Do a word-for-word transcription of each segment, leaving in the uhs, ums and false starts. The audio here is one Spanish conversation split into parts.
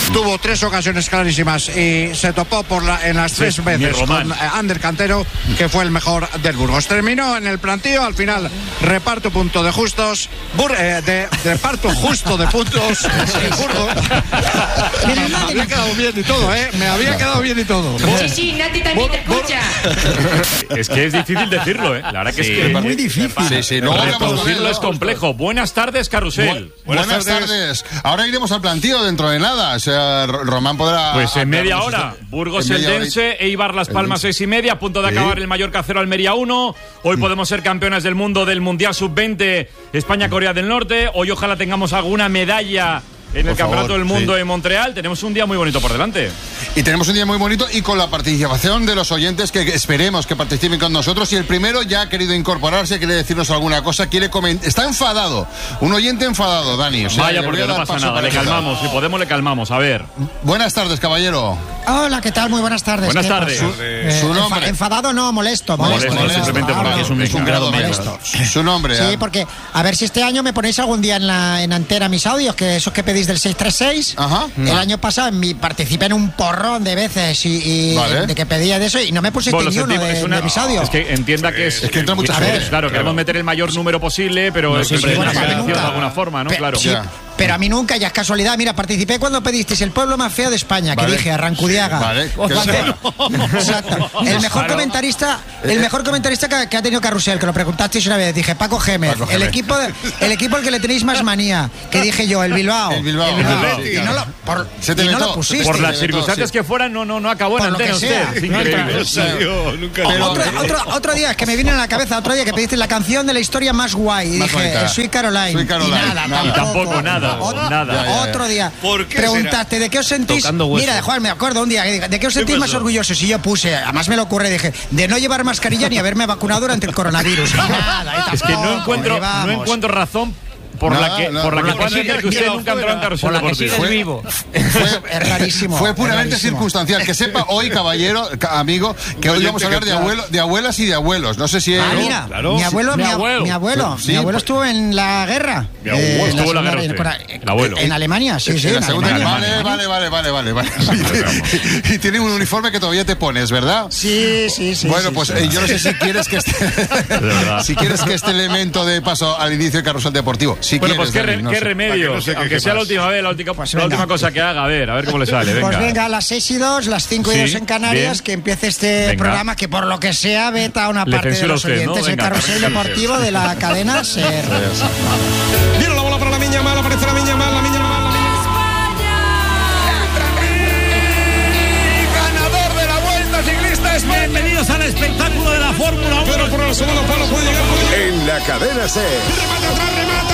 tuvo tres ocasiones clarísimas y se topó por la, en las tres sí, veces con Ander Cantero, que fue el mejor del Burgos. Terminó en el plantío, al final reparto punto de justos, Bur eh, de, de reparto justo de puntos en Burgos. Me había quedado bien y todo, ¿eh? Me había quedado bien y todo. Sí, sí, Nati también te escucha. Es que es difícil decirlo, ¿eh? La verdad que sí, es que es muy difícil. Sí, sí, no, reproducirlo es complejo. Buenas tardes, Carrusel. Bu buenas, buenas tardes. tardes. Ahora iremos al plantío dentro de nada. O sea, Román podrá... Pues en media hora. Burgos Eldense, Eibar Las Palmas seis y media, a punto de acabar sí. el Mallorca cero Almería uno. Hoy mm. podemos ser campeones del mundo del Mundial sub veinte España-Corea del Norte. Hoy ojalá tengamos alguna medalla en el por Campeonato favor, del Mundo sí. en Montreal. Tenemos un día muy bonito por delante. Y tenemos un día muy bonito y con la participación de los oyentes que esperemos que participen con nosotros. Y el primero ya ha querido incorporarse, quiere decirnos alguna cosa, quiere comentar. Está enfadado. Un oyente enfadado, Dani. O sea, Vaya, porque no pasa nada. Le calmamos. Si podemos, le calmamos. A ver. Buenas tardes, caballero. Hola, ¿qué tal? Muy buenas tardes. Buenas tardes. Su, eh, su nombre. Enfadado no, molesto. Molesto, molesto, molesto simplemente porque ah, es un, es un grado molesto. Su nombre. Sí, porque a ver si este año me ponéis algún día en la en antena mis audios, que esos que pedís del seis tres seis. Ajá. El año pasado en mi, participé en un porrón de veces y, y vale. de que pedía de eso y no me puse bueno, ni uno de, una, de mis audios. Es que entienda que es, es que entra mucha gente. Claro, claro, queremos meter el mayor número posible, pero no, es sí, siempre sí, bueno, una nunca. de alguna forma, ¿no? Pe Claro. Sí, pero a mí nunca, ya es casualidad. Mira, participé cuando pedisteis el pueblo más feo de España, vale. que dije, Arrancudiaga. Vale. Exacto. El mejor claro. comentarista, el mejor comentarista que, que ha tenido Carrusel, que lo preguntasteis una vez, dije Paco Gémez. Paco el equipo, el equipo al que le tenéis más manía, que dije yo, el Bilbao. El Bilbao. El Bilbao. Sí, y no lo, por, se te y no metó, lo pusiste. Por las circunstancias sí. que fueran, no, no, no acabó en antena usted. Es increíble. Salió, nunca pero, otro, otro, otro día, es que me viene a la cabeza, otro día que pediste la canción de la historia más guay. Y más dije, guay, Sweet Caroline. Sweet Caroline. Y nada, nada. Y tampoco nada. Otro, nada. Ya, ya, ya. Otro día. Preguntaste, ¿de qué os sentís? Mira, Juan, me acuerdo un día, ¿de qué os sentís más orgullosos? Y yo puse, además me lo ocurre, dije, de no llevar mascarilla ni haberme vacunado durante el coronavirus. Nada, es que no encuentro, no encuentro razón por nada, la que nada, por la por que pueda entender que usted nunca entró en Carrusel Deportivo. Fue vivo. Fue es rarísimo. Fue puramente rarísimo. circunstancial. Que sepa hoy, caballero, amigo, que hoy vamos a hablar de, abuelo, de abuelas y de abuelos. No sé si ah, mira, claro. mi abuelo, mi, mi abuelo, mi abuelo, sí, mi abuelo pues, estuvo en la guerra. Mi abuelo eh, estuvo en la guerra. En, el abuelo. En Alemania, sí, sí. En en la segunda Alemania. Vale, vale, vale, vale, vale. Y tiene un uniforme que todavía te pones, ¿verdad? Sí, sí, sí. Bueno, sí, pues sí, eh, sí. yo no sé si quieres que este, si quieres que este elemento de paso al inicio del Carrusel Deportivo. Si bueno, quieres, pues qué, Dani, re, no qué sé. remedio, no sé aunque qué sea la última vez, la última, pues la última cosa que haga, a ver, a ver cómo le sale. Venga. Pues venga, a las seis y dos, las cinco y sí, dos en Canarias, bien. que empiece este venga. programa que por lo que sea veta a una le parte de los usted, oyentes ¿no? del Carrusel Deportivo de la cadena SER. Viene la bola para la Miña Mal, aparece la Miña Mal, la Miña Mal. Bienvenidos al espectáculo de la Fórmula uno. Pero por el segundo palo puede llegar. En la cadena SER. Remata atrás, remata.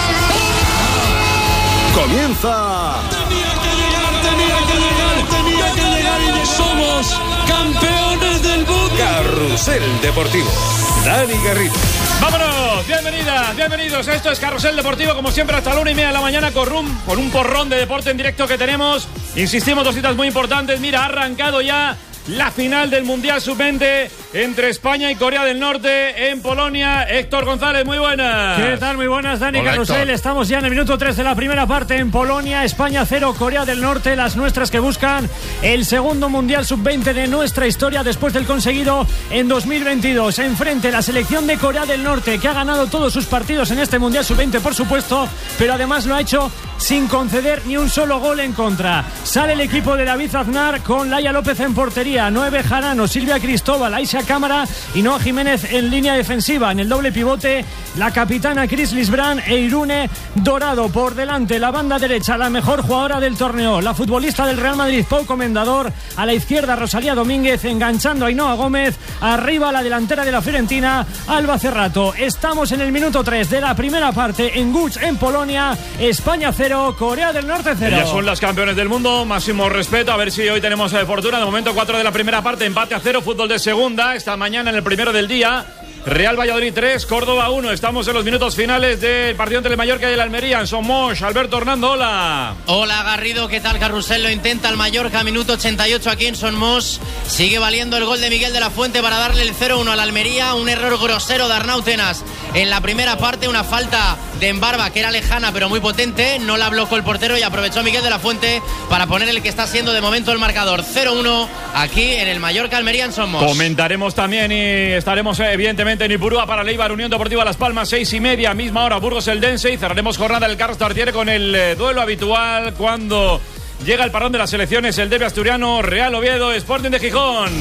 Comienza. Tenía que llegar, tenía que llegar, tenía que llegar y somos campeones del mundo. Carrusel Deportivo. Dani Garrido. ¡Vámonos! Bienvenidas, bienvenidos. Esto es Carrusel Deportivo, como siempre, hasta la una y media de la mañana con, rum, con un porrón de deporte en directo que tenemos. Insistimos, dos citas muy importantes. Mira, ha arrancado ya la final del Mundial sub veinte entre España y Corea del Norte en Polonia. Héctor González, muy buenas. ¿Qué tal? Muy buenas, Dani. Hola, Carrusel. Héctor. Estamos ya en el minuto tres de la primera parte en Polonia. España cero, Corea del Norte. Las nuestras que buscan el segundo Mundial sub veinte de nuestra historia después del conseguido en dos mil veintidós. Enfrente la selección de Corea del Norte, que ha ganado todos sus partidos en este Mundial sub veinte, por supuesto, pero además lo ha hecho sin conceder ni un solo gol en contra. Sale el equipo de David Aznar con Laia López en portería, Noé Jarano, Silvia Cristóbal, Aisha Cámara y Noa Jiménez en línea defensiva. En el doble pivote, la capitana Cris Lisbrán e Irune Dorado. Por delante, la banda derecha, la mejor jugadora del torneo, la futbolista del Real Madrid, Pau Comendador. A la izquierda, Rosalía Domínguez enganchando a Ainhoa Gómez. Arriba, la delantera de la Fiorentina, Alba Cerrato. Estamos en el minuto tres de la primera parte en Guch, en Polonia. España cero, Corea del Norte cero. Ellas son las campeones del mundo, máximo respeto. A ver si hoy tenemos eh, fortuna. De momento, cuatro de la primera parte, empate a cero, fútbol de segunda. Esta mañana en el primero del día, Real Valladolid tres, Córdoba uno. Estamos en los minutos finales del partido entre el Mallorca y el Almería en Son Moix. Alberto Hernando, hola. Hola Garrido, ¿qué tal? Carrusel lo intenta el Mallorca, minuto ochenta y ocho aquí en Son Moix. Sigue valiendo el gol de Miguel de la Fuente para darle el cero uno al Almería. Un error grosero de Arnau Tenas en la primera parte, una falta de Embarba que era lejana pero muy potente. No la bloqueó el portero y aprovechó Miguel de la Fuente para poner el que está siendo de momento el marcador cero uno aquí en el Mallorca Almería en Son Moix. Comentaremos también y estaremos evidentemente en Ipurúa para Leibar Unión Deportiva Las Palmas, seis y media, misma hora Burgos Eldense, y cerraremos jornada del Carlos Tartiere con el eh, duelo habitual cuando llega el parón de las selecciones, el derbi asturiano, Real Oviedo, Sporting de Gijón.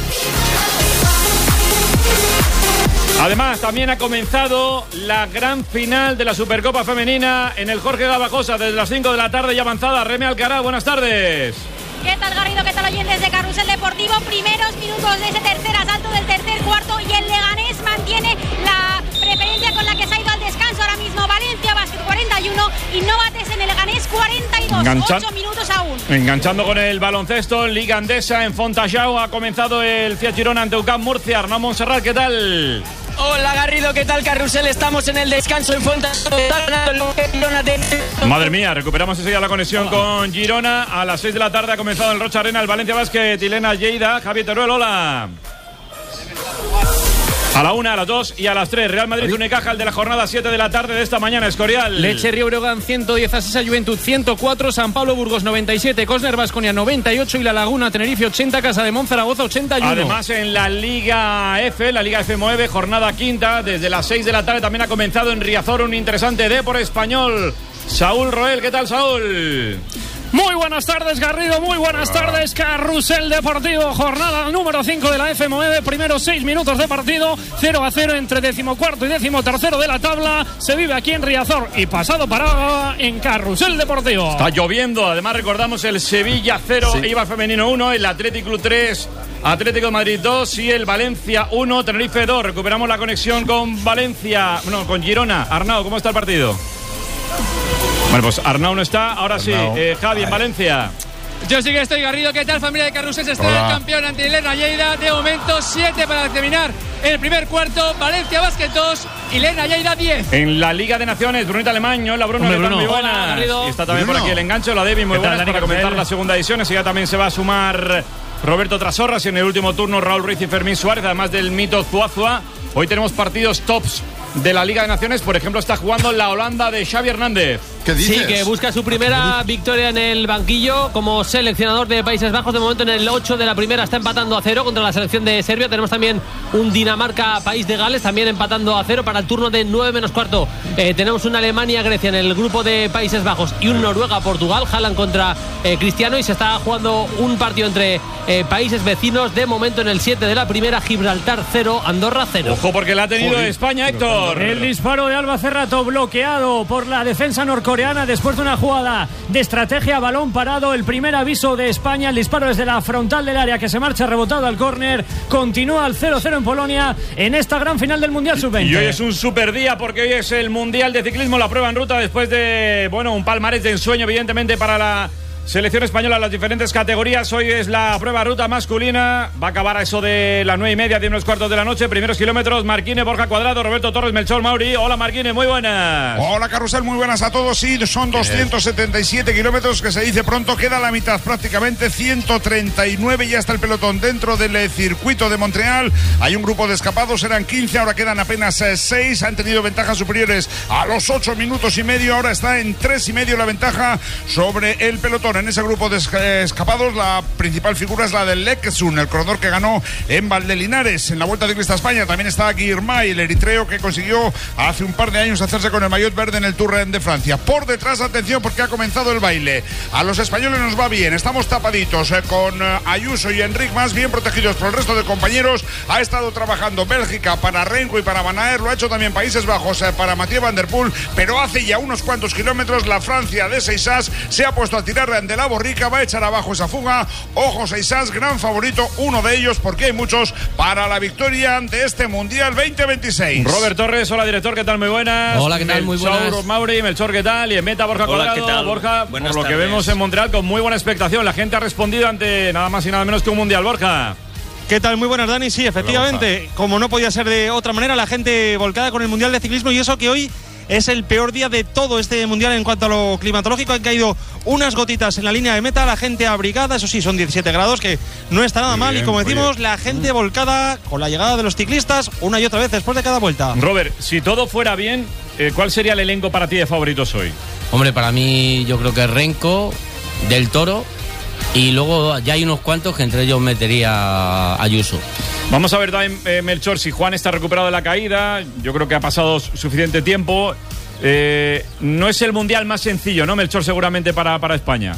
Además, también ha comenzado la gran final de la Supercopa Femenina en el Jorge Gabajosa desde las cinco de la tarde y avanzada. Reme Alcaraz, buenas tardes. ¿Qué tal, Garrido? ¿Qué tal, oyentes de Carrusel Deportivo? Primeros minutos de ese tercer asalto del tercer cuarto y el Leganés mantiene la preferencia con la que se ha ido al descanso ahora mismo. Valencia Basket cuarenta y uno y Novates en el Leganés cuarenta y dos. Enganchan... ocho minutos aún. Enganchando con el baloncesto, Liga Andesa en Fontajau. Ha comenzado el Fiat Girona ante U C A M Murcia. Arnau Montserrat, ¿qué tal? Hola Garrido, ¿qué tal, Carrusel? Estamos en el descanso en Fontajau. Madre mía, recuperamos enseguida la conexión con Girona. A las seis de la tarde ha comenzado el Rocha Arena, el Valencia Basket, Ilena Lleida, Javier Teruel, hola. A la una, a las dos y a las tres. Real Madrid Unicaja, el de la jornada siete de la tarde de esta mañana. Escorial. Leche Río Breogán ciento diez, Asisa Juventud ciento cuatro, San Pablo Burgos noventa y siete, Cosner Baskonia noventa y ocho y La Laguna Tenerife ochenta, Casa de Monzaragoza ochenta y uno. Además en la Liga F, la Liga F nueve, jornada quinta, desde las seis de la tarde también ha comenzado en Riazor un interesante Depor Español. Saúl Roel, ¿qué tal, Saúl? Muy buenas tardes, Garrido, muy buenas tardes, Carrusel Deportivo, jornada número cinco de la F nueve, primeros seis minutos de partido, cero a cero entre decimocuarto y decimotercero de la tabla, se vive aquí en Riazor y pasado para en Carrusel Deportivo. Está lloviendo, además recordamos el Sevilla cero, sí. Eibar Femenino uno, el Atlético Club tres, Atlético de Madrid dos y el Valencia uno, Tenerife dos. Recuperamos la conexión con Valencia, no, con Girona. Arnau, ¿cómo está el partido? Bueno, pues Arnau no está, ahora sí, eh, Javi en Valencia. Yo sí que estoy, Garrido. ¿Qué tal, familia de Carrusel? Se está el campeón ante Ilena Lleida. De momento, siete para terminar el primer cuarto. Valencia Basket dos, Ilena Lleida diez. En la Liga de Naciones, Brunita Alemaño, la Bruno, Hombre, Bruno. Muy buena. Y está también Bruno. Por aquí el enganche, la Debbie, muy buena para comenzar la segunda edición. Así ya también se va a sumar Roberto Trasorras y en el último turno Raúl Ruiz y Fermín Suárez, además del mito Zuazua. Hoy tenemos partidos tops de la Liga de Naciones. Por ejemplo, está jugando la Holanda de Xavi Hernández. ¿Qué dices? Sí, que busca su primera victoria en el banquillo como seleccionador de Países Bajos. De momento en el ocho de la primera está empatando a cero contra la selección de Serbia. Tenemos también un Dinamarca-País de Gales también empatando a cero para el turno de nueve menos cuarto. Eh, tenemos una Alemania-Grecia en el grupo de Países Bajos y un Noruega-Portugal. Haaland contra eh, Cristiano y se está jugando un partido entre eh, países vecinos. De momento en el siete de la primera, Gibraltar cero, Andorra cero. Ojo porque la ha tenido Joder. España, Héctor. El disparo de Alba Cerrato bloqueado por la defensa norcoreana después de una jugada de estrategia, balón parado, el primer aviso de España, el disparo desde la frontal del área que se marcha rebotado al córner, continúa al cero cero en Polonia en esta gran final del Mundial sub veinte. Y hoy es un super día porque hoy es el Mundial de Ciclismo, la prueba en ruta después de, bueno, un palmarés de ensueño evidentemente para la selección española en las diferentes categorías. Hoy es la prueba ruta masculina. Va a acabar a eso de las nueve y media, diez menos cuartos de la noche. Primeros kilómetros, Marquine, Borja Cuadrado, Roberto Torres, Melchor Mauri. Hola, Marquine, muy buenas. Hola, Carrusel, muy buenas a todos. Sí, son doscientos setenta y siete kilómetros, que se dice pronto. Queda la mitad prácticamente, ciento treinta y nueve. Ya está el pelotón dentro del circuito de Montreal. Hay un grupo de escapados, eran quince, ahora quedan apenas seis. Han tenido ventajas superiores a los ocho minutos y medio. Ahora está en tres y medio la ventaja sobre el pelotón. En ese grupo de escapados, la principal figura es la del Lexun, el corredor que ganó en Valdelinares en la Vuelta Ciclista a España. También está aquí Girmay, el eritreo que consiguió hace un par de años hacerse con el maillot verde en el Tour de Francia. Por detrás, atención, porque ha comenzado el baile. A los españoles nos va bien, estamos tapaditos eh, con eh, Ayuso y Enric más bien protegidos por el resto de compañeros. Ha estado trabajando Bélgica para Renko y para Van Aert, lo ha hecho también Países Bajos eh, para Mathieu Van Der Poel, pero hace ya unos cuantos kilómetros la Francia de Seisas se ha puesto a tirar de la borrica, va a echar abajo esa fuga. Ojo, Seisas, gran favorito, uno de ellos, porque hay muchos, para la victoria de este Mundial veinte veintiséis. Robert Torres, hola director, ¿qué tal? Muy buenas. Hola, ¿qué tal? Muy buenas. Melchor Mauri, Melchor, ¿qué tal? Y en meta Borja Cuadrado. Hola, ¿qué tal? Borja, buenas por lo tardes. que vemos en Montreal, con muy buena expectación. La gente ha respondido ante nada más y nada menos que un Mundial, Borja. ¿Qué tal? Muy buenas, Dani. Sí, efectivamente, como no podía ser de otra manera, la gente volcada con el Mundial de Ciclismo, y eso que hoy es el peor día de todo este Mundial en cuanto a lo climatológico. Han caído unas gotitas en la línea de meta, la gente abrigada, eso sí, son diecisiete grados, que no está nada mal. Bien, y como decimos, oye, la gente volcada con la llegada de los ciclistas una y otra vez después de cada vuelta. Robert, si todo fuera bien, ¿cuál sería el elenco para ti de favoritos hoy? Hombre, para mí yo creo que Renko, Del Toro, y luego ya hay unos cuantos que entre ellos metería a Ayuso. Vamos a ver también, eh, Melchor, si Juan está recuperado de la caída. Yo creo que ha pasado suficiente tiempo. Eh, no es el mundial más sencillo, ¿no, Melchor? Seguramente para, para España.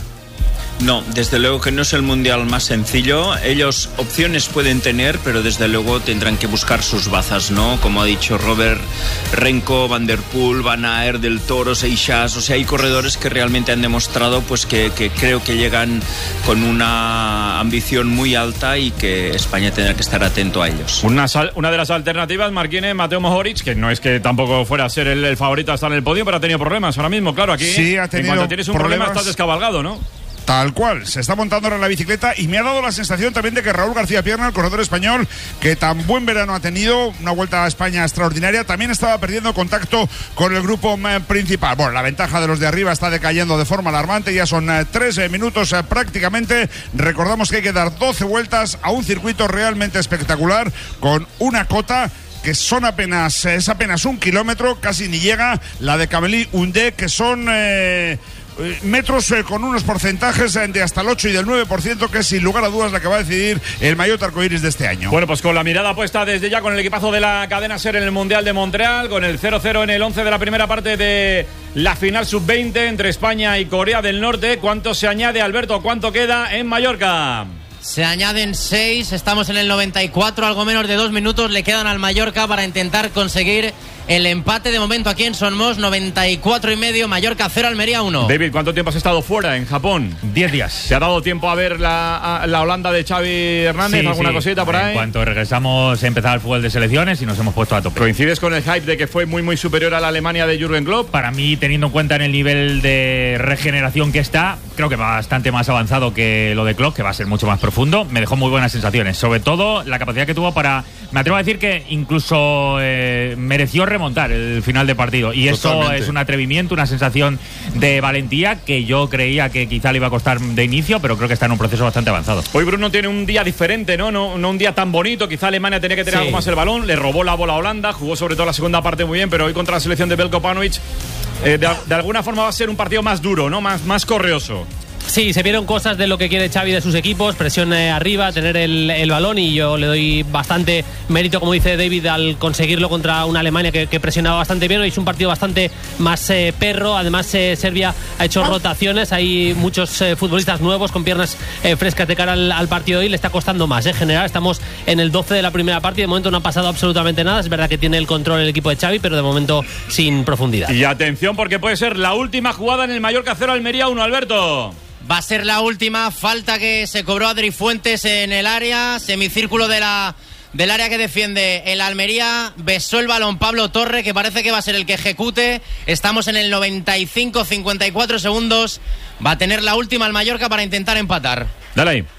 No, desde luego que no es el mundial más sencillo. Ellos opciones pueden tener, pero desde luego tendrán que buscar sus bazas, ¿no? Como ha dicho Robert, Renko, Van der Poel, Van Aert, Del Toro, Seixas. O sea, hay corredores que realmente han demostrado pues que, que creo que llegan con una ambición muy alta y que España tendrá que estar atento a ellos. Una, una de las alternativas, Marquine, Mateo Mohoric, que no es que tampoco fuera a ser el, el favorito a estar en el podio, pero ha tenido problemas ahora mismo, claro, aquí. Sí, ha tenido en cuanto tienes un problemas. problema estás descabalgado, ¿no? Tal cual, se está montando ahora en la bicicleta y me ha dado la sensación también de que Raúl García Pierna, el corredor español, que tan buen verano ha tenido, una vuelta a España extraordinaria, también estaba perdiendo contacto con el grupo principal. Bueno, la ventaja de los de arriba está decayendo de forma alarmante, ya son eh, tres eh, minutos eh, prácticamente. Recordamos que hay que dar doce vueltas a un circuito realmente espectacular, con una cota que son apenas, es apenas un kilómetro, casi ni llega, la de Camelí-Hundé, que son... Eh, metros eh, con unos porcentajes eh, de hasta el ocho y del nueve por ciento, que es sin lugar a dudas la que va a decidir el maillot arcoíris de este año. Bueno, pues con la mirada puesta desde ya con el equipazo de la cadena SER en el Mundial de Montreal, con el cero cero en el once de la primera parte de la final sub veinte entre España y Corea del Norte. ¿Cuánto se añade, Alberto? ¿Cuánto queda en Mallorca? Se añaden seis, estamos en el noventa y cuatro, algo menos de dos minutos le quedan al Mallorca para intentar conseguir el empate de momento aquí en Son Mos. Noventa y cuatro y medio, Mallorca cero, Almería uno. David, ¿cuánto tiempo has estado fuera en Japón? Diez días. ¿Se ha dado tiempo a ver la, a, la Holanda de Xavi Hernández? Sí, ¿alguna sí. cosita por ahí? En cuanto regresamos, empezaba el fútbol de selecciones y nos hemos puesto a tope. ¿Coincides con el hype de que fue muy muy superior a la Alemania de Jürgen Klopp? Para mí, teniendo en cuenta en el nivel de regeneración que está, creo que bastante más avanzado que lo de Klopp, que va a ser mucho más profundo. Me dejó muy buenas sensaciones, sobre todo la capacidad que tuvo para, me atrevo a decir que incluso eh, mereció remontar el final de partido, y Totalmente. Eso es un atrevimiento, una sensación de valentía que yo creía que quizá le iba a costar de inicio, pero creo que está en un proceso bastante avanzado. Hoy Bruno tiene un día diferente, ¿no? No, no un día tan bonito, quizá Alemania tenía que tener sí. algo más el balón, le robó la bola a Holanda, jugó sobre todo la segunda parte muy bien, pero hoy contra la selección de Belko Paunovic eh, de, de alguna forma va a ser un partido más duro, ¿no? Más, más correoso. Sí, se vieron cosas de lo que quiere Xavi de sus equipos, presión eh, arriba, tener el, el balón, y yo le doy bastante mérito, como dice David, al conseguirlo contra una Alemania que, que presionaba bastante bien. Hoy es un partido bastante más eh, perro, además eh, Serbia ha hecho rotaciones, hay muchos eh, futbolistas nuevos con piernas eh, frescas de cara al, al partido de hoy, le está costando más. En general estamos en el doce de la primera parte y de momento no ha pasado absolutamente nada. Es verdad que tiene el control el equipo de Xavi, pero de momento sin profundidad. Y atención, porque puede ser la última jugada en el Mallorca cero, Almería uno, Alberto. Va a ser la última falta que se cobró Adri Fuentes en el área, semicírculo de la, del área que defiende el Almería. Besó el balón Pablo Torre, que parece que va a ser el que ejecute. Estamos en el noventa y cinco, cincuenta y cuatro segundos. Va a tener la última el Mallorca para intentar empatar. Dale ahí.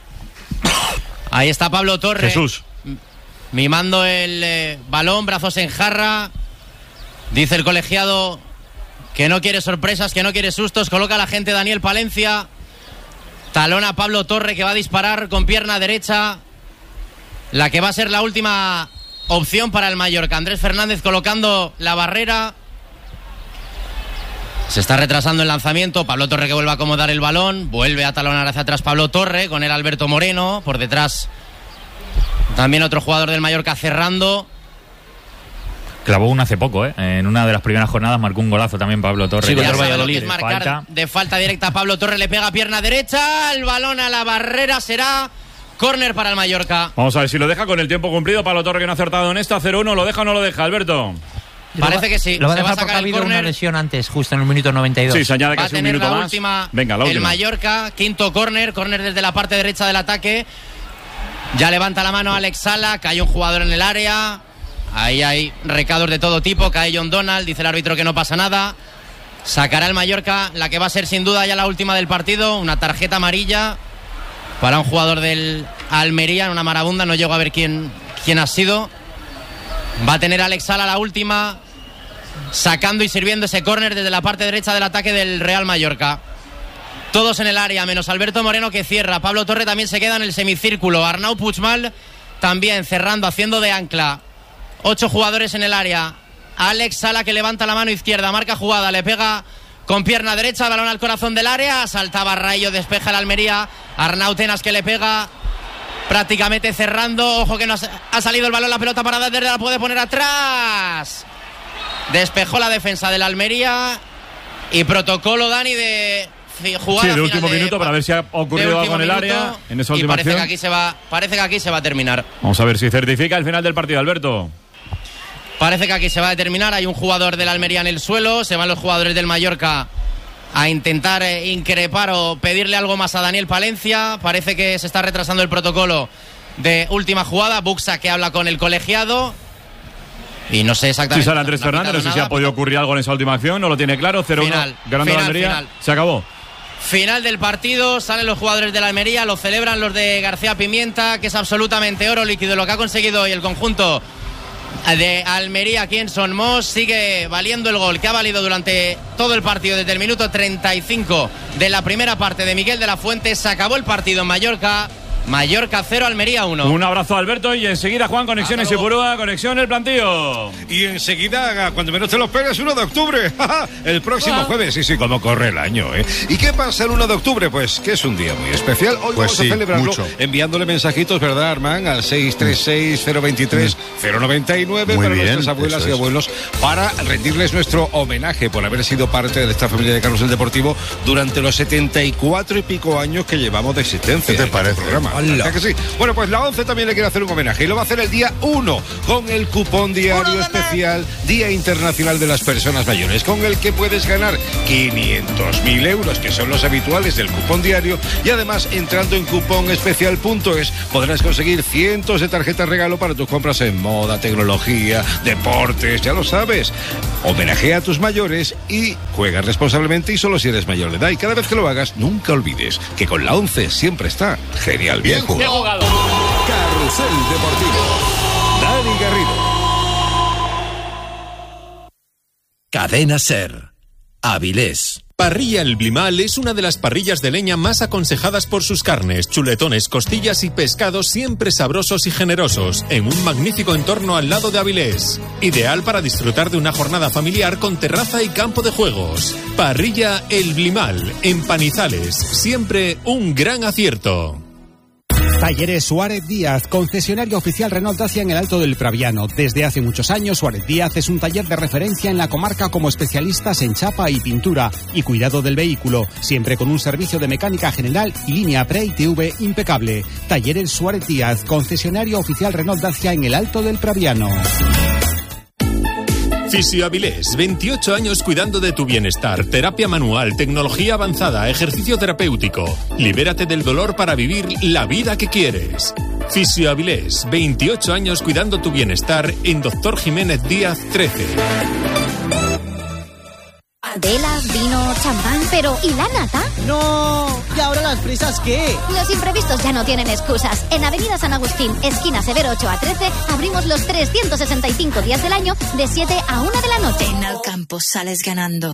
Ahí está Pablo Torre. Jesús. Mimando el eh, balón, brazos en jarra. Dice el colegiado que no quiere sorpresas, que no quiere sustos. Coloca a la gente Daniel Palencia. Talón a Pablo Torre, que va a disparar con pierna derecha. La que va a ser la última opción para el Mallorca. Andrés Fernández colocando la barrera. Se está retrasando el lanzamiento. Pablo Torre que vuelve a acomodar el balón. Vuelve a talonar hacia atrás Pablo Torre. Con el Alberto Moreno. Por detrás también otro jugador del Mallorca cerrando. Clavó uno hace poco, ¿eh? En una de las primeras jornadas marcó un golazo también Pablo Torre. Sí, ya sabe lo que es marcar falta. De falta directa. Pablo Torre le pega pierna derecha. El balón a la barrera, será córner para el Mallorca. Vamos a ver si lo deja con el tiempo cumplido. Pablo Torre, que no ha acertado en esta. cero uno, ¿lo deja o no lo deja, Alberto? Parece que sí. Lo va a dejar porque ha habido una lesión antes, justo en el minuto noventa y dos. Sí, se añade va casi a tener un minuto la más. Última, Venga, la última. El Mallorca, quinto córner. Córner desde la parte derecha del ataque. Ya levanta la mano Alex Sala. Cae un jugador en el área. Ahí hay recados de todo tipo. Cae John Donald, dice el árbitro que no pasa nada. Sacará el Mallorca la que va a ser sin duda ya la última del partido. Una tarjeta amarilla para un jugador del Almería en una marabunda, no llego a ver quién, quién ha sido. Va a tener Alex Sala la última, sacando y sirviendo ese córner desde la parte derecha del ataque del Real Mallorca. Todos en el área, menos Alberto Moreno, que cierra. Pablo Torre también se queda en el semicírculo. Arnau Puigmal también cerrando, haciendo de ancla. Ocho jugadores en el área. Alex Sala, que levanta la mano izquierda, marca jugada, le pega con pierna derecha, balón al corazón del área, saltaba Rayo, despeja el Almería. Arnau Tenas, que le pega prácticamente cerrando. Ojo que no ha salido el balón, la pelota parada desde la puede poner atrás. Despejó la defensa del Almería. Y protocolo, Dani, de jugada. Sí, de último de, minuto para ver si ha ocurrido algo en el área en esa y última parece acción. que aquí se va, parece que aquí se va a terminar. Vamos a ver si certifica el final del partido, Alberto. Parece que aquí se va a determinar. Hay un jugador del Almería en el suelo. Se van los jugadores del Mallorca a intentar eh, increpar o pedirle algo más a Daniel Palencia. Parece que se está retrasando el protocolo de última jugada. Buxa, que habla con el colegiado. Y no sé exactamente. Sí, sale Andrés Fernández. No sé si ha podido ocurrir algo en esa última acción. No lo tiene claro. cero uno ganando la Almería. Final. Se acabó. Final del partido, salen los jugadores de la Almería, lo celebran los de García Pimienta, que es absolutamente oro líquido lo que ha conseguido hoy el conjunto de Almería aquí en Son Mos. Sigue valiendo el gol que ha valido durante todo el partido desde el minuto treinta y cinco de la primera parte de Miguel de la Fuente. Se acabó el partido en Mallorca. Mallorca cero, Almería uno. Un abrazo a Alberto y enseguida Juan, Conexiones y Purúa, conexión el plantío. Y enseguida, cuando menos te lo esperes, uno de octubre. El próximo ah. jueves, sí, sí, como corre el año, ¿eh? ¿Y qué pasa el uno de octubre? Pues que es un día muy especial. Hoy pues vamos sí, a celebrarlo mucho. enviándole mensajitos, ¿verdad, Armán? Al seis tres seis, cero dos tres, cero nueve nueve muy para bien, nuestras abuelas y es. abuelos, para rendirles nuestro homenaje por haber sido parte de esta familia de Carrusel Deportivo durante los setenta y cuatro y pico años que llevamos de existencia. ¿Qué te parece? Este programa. ¿Verdad que sí? Bueno, pues la ONCE también le quiere hacer un homenaje y lo va a hacer el día uno con el cupón diario especial Día Internacional de las Personas Mayores, con el que puedes ganar quinientos mil euros, que son los habituales del cupón diario, y además entrando en cuponespecial punto es podrás conseguir cientos de tarjetas regalo para tus compras en moda, tecnología, deportes, ya lo sabes. Homenajea a tus mayores y juega responsablemente y solo si eres mayor de edad. Y cada vez que lo hagas, nunca olvides que con la ONCE siempre está genial. Bien jugado. Carrusel Deportivo. Dani Garrido. Cadena Ser. Avilés. Parrilla El Blimal es una de las parrillas de leña más aconsejadas por sus carnes, chuletones, costillas y pescados siempre sabrosos y generosos, en un magnífico entorno al lado de Avilés. Ideal para disfrutar de una jornada familiar con terraza y campo de juegos. Parrilla El Blimal, en Panizales, siempre un gran acierto. Talleres Suárez Díaz, concesionario oficial Renault Dacia en el Alto del Praviano. Desde hace muchos años, Suárez Díaz es un taller de referencia en la comarca como especialistas en chapa y pintura y cuidado del vehículo, siempre con un servicio de mecánica general y línea pre I T V impecable. Talleres Suárez Díaz, concesionario oficial Renault Dacia en el Alto del Praviano. Fisio Avilés, veintiocho años cuidando de tu bienestar, terapia manual, tecnología avanzada, ejercicio terapéutico. Libérate del dolor para vivir la vida que quieres. Fisio Avilés, veintiocho años cuidando tu bienestar en Doctor Jiménez Díaz trece. Velas, vino, champán, pero ¿y la nata? No, ¿y ahora las prisas qué? Los imprevistos ya no tienen excusas. En Avenida San Agustín, esquina Severo ocho a trece, abrimos los trescientos sesenta y cinco días del año de siete a una de la noche. En el campo sales ganando.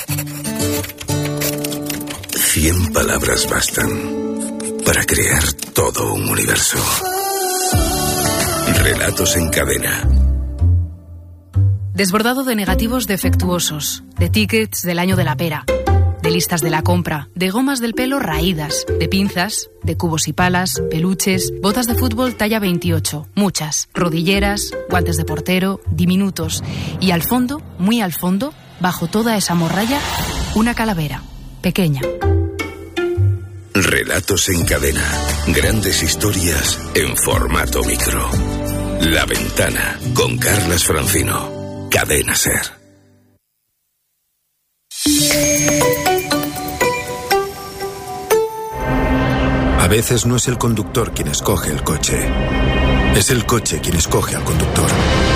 Cien palabras bastan para crear todo un universo. Relatos en cadena. Desbordado de negativos defectuosos, de tickets del año de la pera, de listas de la compra, de gomas del pelo raídas, de pinzas, de cubos y palas, peluches, botas de fútbol talla veintiocho, muchas, rodilleras, guantes de portero, diminutos y al fondo, muy al fondo, bajo toda esa morralla, una calavera, pequeña. Relatos en cadena, grandes historias en formato micro. La Ventana, con Carlas Francino. Cadena Ser. A veces no es el conductor quien escoge el coche, es el coche quien escoge al conductor.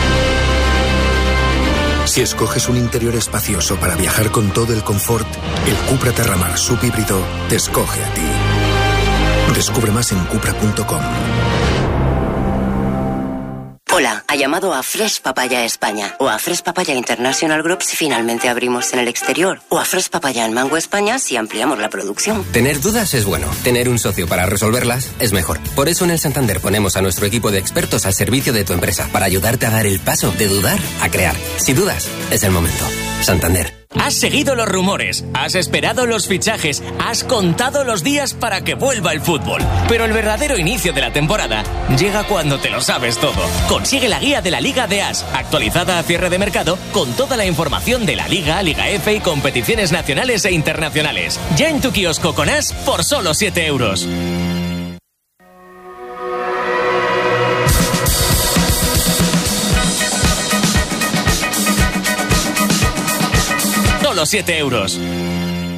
Si escoges un interior espacioso para viajar con todo el confort, el Cupra Terramar subhíbrido te escoge a ti. Descubre más en cupra punto com. Hola, ha llamado a Fresh Papaya España o a Fresh Papaya International Group si finalmente abrimos en el exterior o a Fresh Papaya en Mango España si ampliamos la producción. Tener dudas es bueno, tener un socio para resolverlas es mejor. Por eso en el Santander ponemos a nuestro equipo de expertos al servicio de tu empresa para ayudarte a dar el paso de dudar a crear. Si dudas, es el momento. Santander. Has seguido los rumores, has esperado los fichajes, has contado los días para que vuelva el fútbol. Pero el verdadero inicio de la temporada llega cuando te lo sabes todo. Consigue la guía de la Liga de As, actualizada a cierre de mercado, con toda la información de la Liga, Liga F y competiciones nacionales e internacionales. Ya en tu kiosco con As por solo siete euros. Solo siete euros.